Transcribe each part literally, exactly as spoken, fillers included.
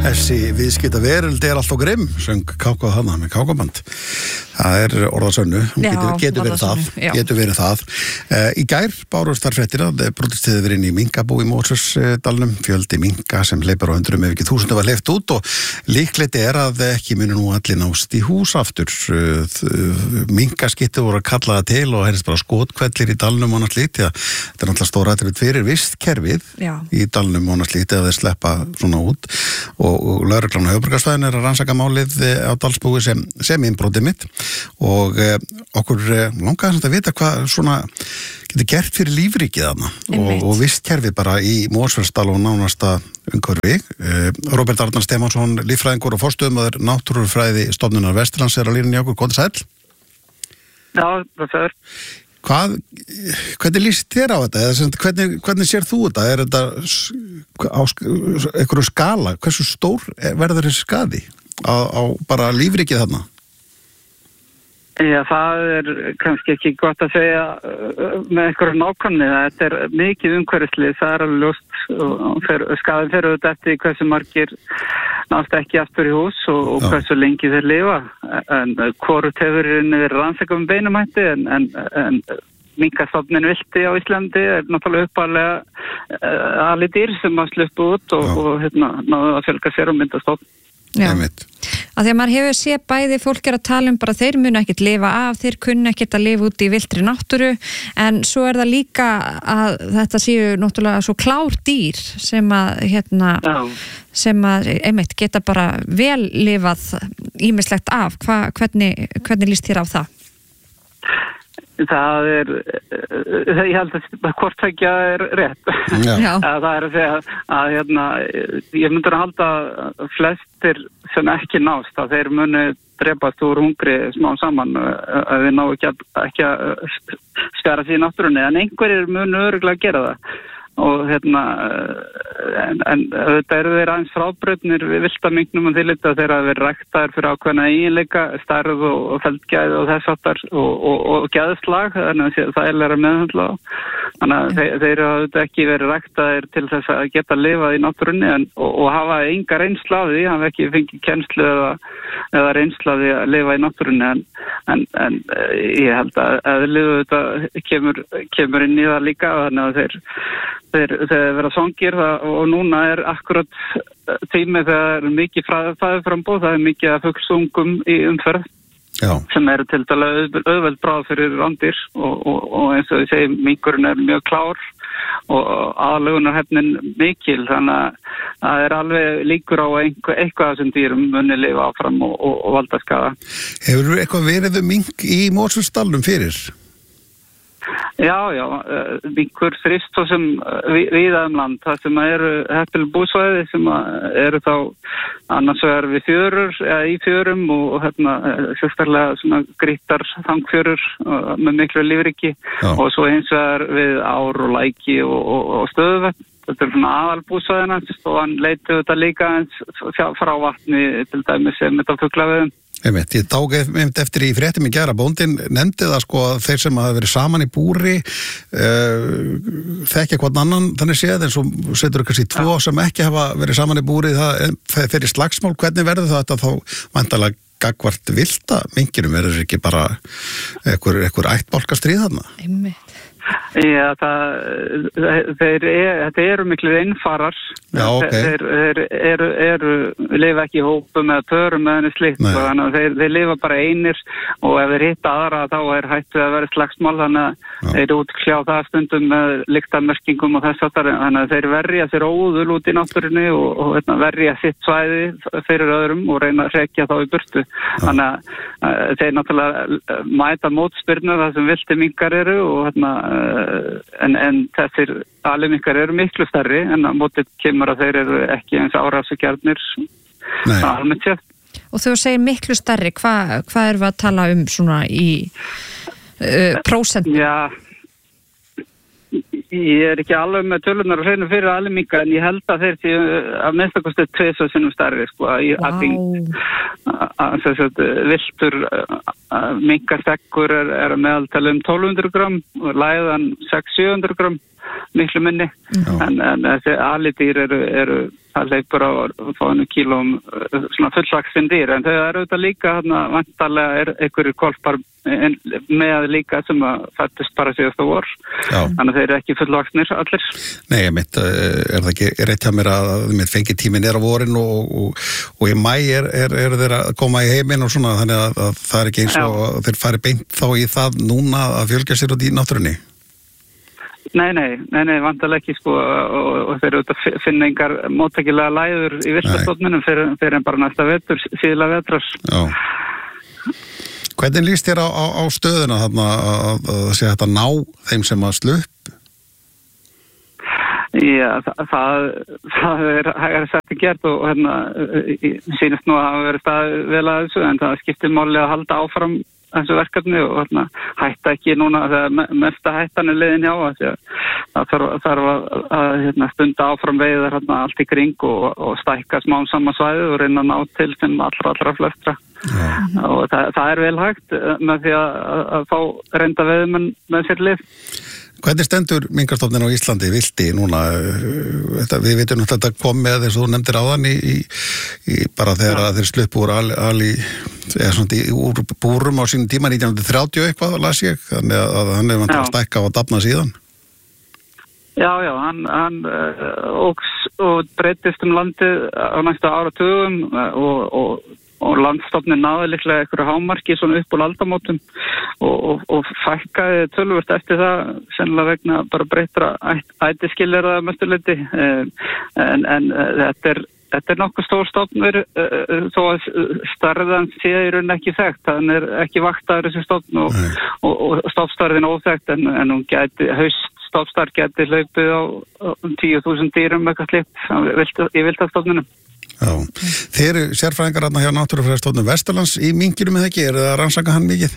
Þessi viðskipta veröld er alltaf grimm, söng Káka hana með Kákaband. Það er orðasönnu, hún Já, getur, getur verið það, já. getur verið það. Uh, í gær bárust þar fréttir að brotist hefur verið inn í minkabú í Mosfellsdalnum, fjöldi minka sem hleypur á hundruðum ef ekki þúsundum var hleypt út og líklegt er að ekki muni nú allir nást í hús aftur. Uh, minkaskittu voru að kalla það til og heyrðist bara skotkvellir í dalnum og annars lítið. Þetta er náttúrulega stóra atriði fyrir vistkerfið Já. í dalnum og annars lítið að þeir sleppa svona út og, og lögreglan á höfuðborgarsvæðinu er að rannsaka málið á Dalsbúi sem, sem innbrotið mitt og eh, okkur eh, langaði að vita hvað svona getur gert fyrir lífríkið þarna og, og vistkerfið bara í Mosfellsdal og nánasta umhverfi. Eh, Róbert Arnar Stefánsson, líffræðingur og forstöðumaður Náttúrufræði stofnunar Vesturlands er á línunni hjá okkur. Góðan sæll. Já, það er. Hvað, hvernig líst þér á þetta? Eða, hvernig, hvernig sér þú þetta? Er þetta á einhverju skala? Hversu stór verður þessi skaði á, á bara lífríkið þarna? Já, það er kannski ekki gott að segja með einhverju nákvæmni. Þetta er mikið umhverfislið, það er alveg ljóst og fer, skaðin fer auðvitað eftir hversu margir nást ekki aftur í hús og, og hversu lengi þeir lifa. En hvorut hefur verið rannsakað með beinum hætti en, en, en minkastofninn vilti á Íslandi er náttúrulega uppalega uh, alveg dýr sem að sluppu út og, og hérna, náðu að fjölga sér og mynda stofn. Já, að því að maður hefur séð bæði fólk er að tala um bara þeir munu ekkert lifa af, þeir kunna ekkert að lifa út í viltri náttúru, en svo er það líka að þetta séu náttúrulega svo klár dýr sem að hérna, Já. sem að einmitt geta bara vel lifað ýmislegt af. Hva, hvernig, hvernig líst þér á það? Það er, ég held að hvort tveggja er rétt. Já. Það er að segja að hérna, ég myndur að halda að flestir sem ekki nást að þeir muni drepast úr hungri smá saman að við ná ekki að, ekki að skara því í náttúrunni, en einhverjir muni örugglega gera það. Og hérna en, en þetta eru þeir aðeins frábreytnir við viltaminknum og þýlita þeir að vera ræktaðir fyrir ákveðna eiginleika, stærð og, og feldgæði og þess aftar og, og, og gæðslag, þannig að það er læra meðhundla á. Þannig að þeir, þeir hafa ekki verið ræktaðir til þess að geta lifað í náttúrunni en, og, og hafa enga reynslu af því, hafa ekki fengið kennslu eða, eða reynslu af því að lifa í náttúrunni en, en, en ég held að eðlið þetta kemur, kemur inn í það líka þannig að þeir Þeir, þeir vera svangir það, og núna er akkurat tími þegar er mikið fæðuframbóð, það er mikið af fuglsungum í umferð Já. Sem eru til dæla auðveld bráð fyrir randir og, og, og eins og ég segi, minkurinn er mjög klár og aðlögunarhefnin mikil, þannig að það er alveg líkur á einhver, eitthvað sem dýrum muni lifa áfram og, og, og valda skaða. Hefur eitthvað verið um mink í Mosfellsdalnum fyrir? Já, já, minkur þrist og sem víða um land, það sem eru heppil búsvæði sem eru þá annars vegar við fjörur, eða í fjörum og hérna sérstaklega svona grítar þangfjörur með miklu lífriki já. Og svo hins vegar við ár og læki og, og, og stöðuvötn. Þetta er svona aðalbúsvæðina og hann leiti þetta líka eins frá vatni til dæmis sem þetta fuglaveðum. Einmitt, ég tók eftir í fréttum í gæra bóndin nefndi það sko að þeir sem hafa verið saman í búri uh, þekkja hvern annan þannig séð en svo setur kannski tvo ja. Sem ekki hafa verið saman í búri það fyrir slagsmál, hvernig verður það þá vantarlega gagvart vilda minkinum, verður ekki bara einhver, einhver ættbálkastríð þarna? Einmitt. Já, það, þeir, þetta eru miklu innfarar Já, okay. þeir, þeir eru, eru lifa ekki í hópum eða pörum eða henni slikt þannig að þeir, þeir lifa bara einir og ef þeir hitta aðra þá er hættu að vera slagsmál þannig að Já. Þeir útkljá það stundum með lyktamerkingum og þess aftar þannig að þeir verja sér óðul út í náttúrunni og, og hérna, verja sitt svæði fyrir öðrum og reyna að hrekja þá í burtu Já. Þannig að uh, þeir náttúrulega mæta mótspyrnu það sem vilti minkar eru og hérna En, en þessir aliminkar eru miklu stærri en á móti kemur að þeir eru ekki eins árásugjarnir almennt sér. Og þú segir miklu stærri, hvað hva erum við að tala um svona í uh, prósent? Já, ég er ekki alveg með tölunar og hreinu fyrir alveg minka, en ég held að þeir séu að minnstakosti tvisvar sinnum stærri, sko, að að þess að viltur minkastekkur er, er að meðaltali um tólf hundruð grömm og læðan sex til sjö hundruð grömm, miklu minni, en, en þessi alidýr eru, eru að leipur á fáinu kílóm svona fullvaxin dýr, en þau eru auðvitað líka hérna vantarlega er einhverjir kolpar með líka sem að fættist bara síðasta vor, þannig að þeir eru ekki fullvaxnir allir. Nei, ég mitt, er það ekki rétt hjá mér að mitt fengi tíminn er á vorin og, og, og í mæ er, er, er þeir að koma í heiminn og svona, þannig að, að það er ekki eins og Já. Þeir fari beint þá í það núna að fjölga sér út í náttúrunni. Nei, nei, nei, nei, vantarlega ekki, sko, og, og þeir eru að finna engar móttækilega læður í villastofninum fyrir, fyrir en bara næsta vetur, síðlega vetrar. Já. Hvernig líst þér á, á, á stöðuna þarna að það sé hægt að ná þeim sem að slupp? Já, það, það, það er hægara sett að gert og hérna, sýnist nú að hafa verið stað vel að þessu, en það skiptir máli að halda áfram þessu verkefni og hérna, hætta ekki núna þegar mesta hættan er leiðin hjá að það þarf, þarf að, að hérna, stunda áfram veiðar hérna, allt í kring og, og stækka smám saman svæðið og reyna að ná til sem allra allra flestra. Já. Og það, það er vel hægt með því að, að fá reynda veiðmenn með sér lið. Hvernig stendur minkastofnin á Íslandi vilti núna? Þetta, við veitum að þetta kom með þess að þú nefndir áðan í, í, í bara þegar ja. Þeir sluppu úr al, al í, eða svona í, úr búrum á sínum tíma nítján hundruð þrjátíu eitthvað, las ég, þannig að hann hefur vantilega stækka á að dafna síðan. Já, já, hann, hann og, og breytist um landið á næsta áratugum og, og og landstofnin náði líklega einhverju hámarki svona upp úr aldamótum og, og, og fækkaði töluvert eftir það sennilega vegna bara breytra ætiskilera mestuleyti en, en þetta er Þetta er nokkuð stór stofnur þó að stærðan sé í raun ekki þekkt, þannig er ekki vaktaður þessi stofn og, og, og stofnstærðin óþekkt en, en hún gæti, haust stofnstærð gæti hlaupið á tíu þúsund dýrum eitthvað slikt í villtastofnunum. Já, þeir eru sérfræðingar hérna hjá Náttúrufræðistofnun Vesturlands í minkinum eða ekki, er það að rannsaka hann mikið?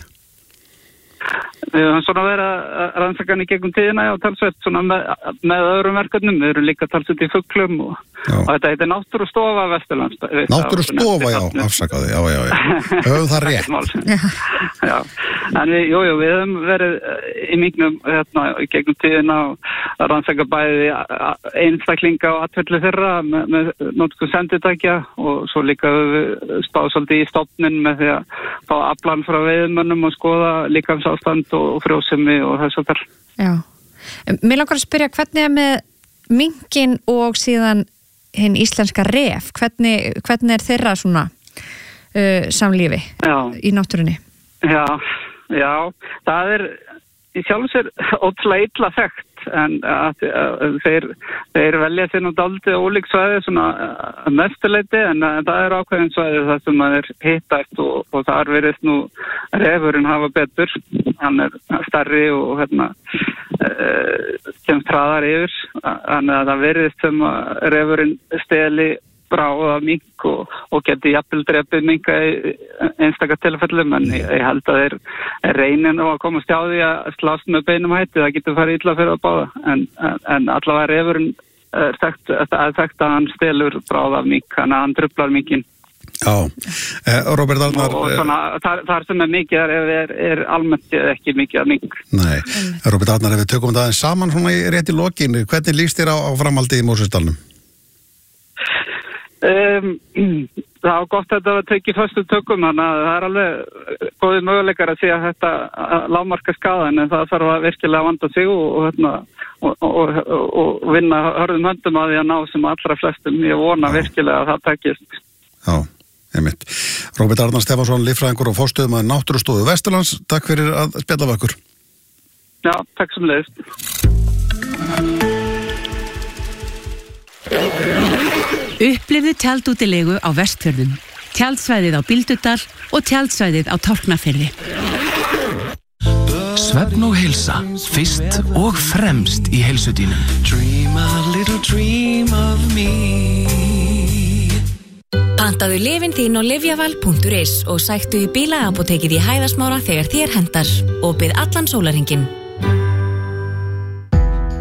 Við höfum svona verið að rannsaka hann í gegnum tíðina og talsveit svona með, með öðrum verkefnum, við erum líka talsveit í fuglum og, og þetta heitir Náttúrustofa Vesturlands. Náttúrustofa, já, afsakaði, já, já, já, höfum það rétt. Já, en við, jú, jú, við höfum verið í minknum hérna í gegnum tíðina að rannsaka bæði einstaklinga og atferli þeirra með, með notkun senditækja og svo líka við spáðum svolítið í stofnin með því að fá aflan frá veiðmönnum og skoða líkamsástand og frjósemi og þess að þar. Já. Mér langar að spyrja hvernig er með minkin og síðan hinn íslenska ref, hvernig, hvernig er þeirra svona uh, samlífi já. Í náttúrunni? Já, já, það er í sjálf sér ótrúlega illa þekkt en að, að þeir, þeir velja sér nú dálítið ólík svæði svona mestuleyti en að, það er ákveðin svæði það sem það er hittætt og, og þar verðist nú refurinn hafa betur, hann er stærri og hérna uh, kemst hraðar yfir, þannig að það verðist sem að refurinn steli bráða mink og, og geti jafnvel drepið minka í einstakar tilfellum en ég, ég held að þeir reynir nú að komast hjá því að slást með beinum hætti, það getur farið illa fyrir að báða en, en, en allavega refurinn er þekkt að, þekkt að hann stelur bráða mink, þannig að hann truflar minkin. Já, eh, Róbert Arnar og svona, þar, þar sem er mikið er, er, er almennt ekki mikið að mink. Nei, Róbert Arnar, ef við tökum það saman svona í rétt í lokin, hvernig líst þér á, á framhaldi í Mosfellsdalnum? Um, það var gott að þetta var tekið föstu tökum þannig að það er alveg góði möguleikar að sé að þetta lágmarka skaðan en það þarf að virkilega vanda sig og, og, og, og, og, og vinna hörðum höndum að því að ná sem allra flestum ég vona Já. Virkilega að það tekist. Já, einmitt. Róbert Arnar Stefánsson, líffræðingur og forstöðumaður Náttúrustofu Vesturlands, takk fyrir að spjalla við okkur. Já, takk sem leiðist. Upplifðu tjaldútilegu á Vestfjörðum, tjaldsvæðið á Bíldudal og tjaldsvæðið á Tálknafirði. Svefn og heilsa, fyrst og fremst í heilsudínum. Dream a little dream of me. Pantaðu lyfin þín á lyfjaval punktur is og sæktu í bílaapótekið í Hæðasmára þegar þér hentar og bið allan sólarhringinn.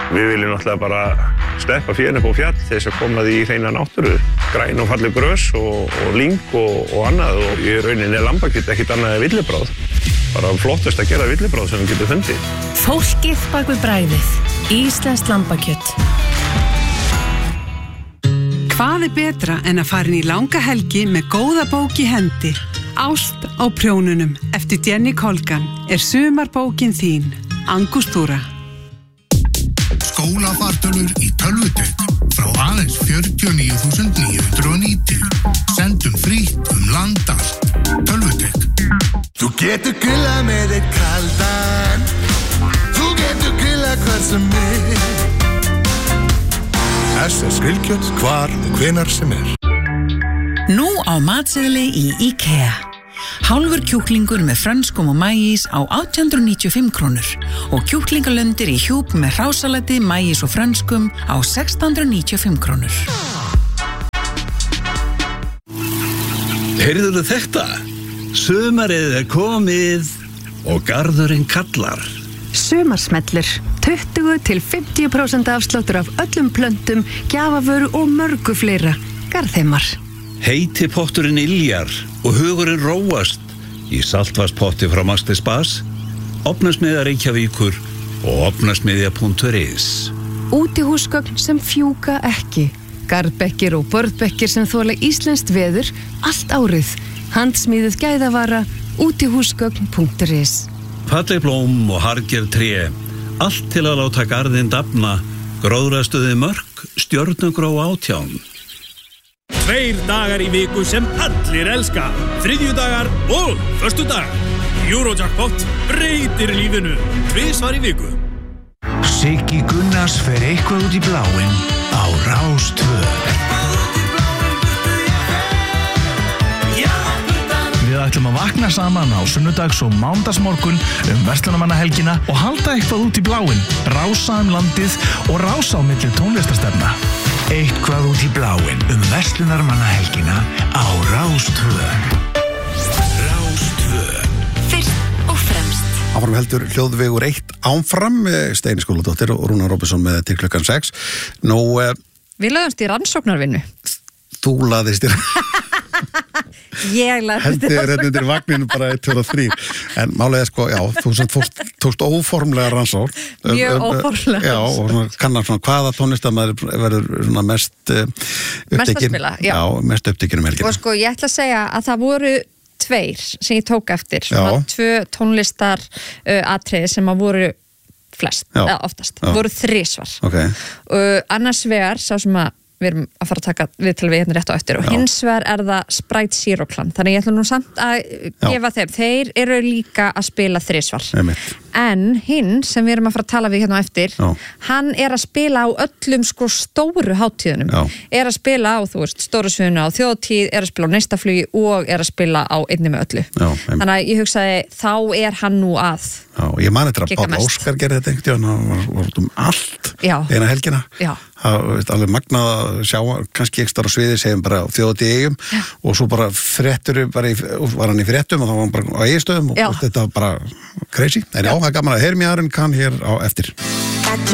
Við viljum náttúrulega bara sleppa fjörn upp á fjall til þess að koma því í hreina náttúru. Græn og falleg grös og, og lyng og, og annað og í rauninni er lambakjöt ekkert annað en villibráð. Bara flottast að gera villibráð sem við getum fundið. Fólkið bak við bragðið. Íslenskt lambakjöt. Hvað er betra en að fara inn í langa helgi með góða bók í hendi? Ást á prjónunum eftir Jenny Colgan er sumarbókin þín. Angústúra. Skólafartölur í tölvudeild frá aðeins fjörutíu og níu þúsund níu hundruð og níutíu. Sendum frítt um land allt. Tölvudeild. Þú getur grillað með eitt kaldan. Þú getur grillað hvar sem er. S S grillkjöt hvar og hvenar sem er. Nú á matseðli í IKEA. Hálfur kjúklingur með frönskum og maís á átján hundruð níutíu og fimm krónur og kjúklingalundir í hjúp með hrásalati, maís og frönskum á sextán hundruð níutíu og fimm krónur. Heyrðuðu þetta? Sumarið er komið og garðurinn kallar. Sumarsmellur. tuttugu til fimmtíu prósent afsláttur af öllum plöntum, gjafavöru og mörgu fleira. Garðheimar. Heiti potturinn iljar og hugurinn róast í saltvarspotti frá Maxti Spas, Ofnasmiðja Reykjavíkur og ofnasmiðja punktur is. Útihúsgögn sem fjúka ekki. Garðbekkir og börðbekkir sem þola íslenskt veður allt árið. Handsmíðuð gæðavara. Útihúsgögn punktur is. Falleg blóm og harðgerð tré, allt til að láta garðinn dafna, gróðrastuði mörk, stjörnugró átján. Tveir dagar í viku sem allir elska. Þriðjudagar og föstudag. Eurojackpot breytir lífinu. Tvisvar í viku. Siggi Gunnars fer eitthvað út í bláinn á Rás tvö. Við ætlum að vakna saman á sunnudags- og mánudagsmorgun um verslunarmannahelgina og halda eitthvað út í bláinn, rása um landið og rása á milli tónlistarstefna. Eitthvað út í bláinn um verslunarmannahelgina á Rás tvö. Rás tvö. Fyrst og fremst. Áfram heldur hljóðvegur eitt áfram, Steini Skúladóttir og Rúnar Róbertsson með til klukkan sex. Nú... Uh, Við lögumst í rannsóknarvinnu. Þú laðist í Ég laðist í rannsóknarvinnu. Hendur undir vagninu bara eitt, tveir og þrír. En málega sko, já, þú sem tókst, tókst óformlega rannsókn. Mjög um, óformlega. Já, og svona, kannar svona hvaða tónlistarmaður verður svona mest uh, upptekinn. Mest að spila, já. Já, mest upptekinn um helgina. Og sko, ég ætla að segja að það voru tveir sem ég tók eftir. Svona Já. tvö tónlistar uh, atriði sem að voru flest, Já. eða oftast. Já. Voru þrisvar. Ok. Uh, annars vegar, sá sem að við erum að fara að taka við til við hérna rétt á eftir og Já. hins vegar er það Sprite Zero Clan, þannig ég ætla nú samt að gefa þeim, þeir eru líka að spila þrisvar, Einmitt. en hinn sem við erum að fara að tala við hérna á eftir Já. hann er að spila á öllum sko stóru hátíðunum, Já. er að spila á þú veist, stóru sviðinu á þjóðtíð, er að spila á neistaflugi og er að spila á einni með öllu. Já, einmitt. Þannig að ég hugsaði þá er hann nú að Já, ég man eftir að Kikka Páll mest. Óskar gerði þetta einhvern tíðan, hann var, var út um allt Já. eina helgina. Já. Það veist, alveg magnað að sjá, kannski ekki starf á sviði, segjum bara þjóðatíð í Eyjum og svo bara fréttur, bara í, var hann í fréttum og þá var hann bara á Eyjastöðum og Já. þetta var bara crazy. En já, það er gaman að heyra mér aðrinn kann hér á eftir.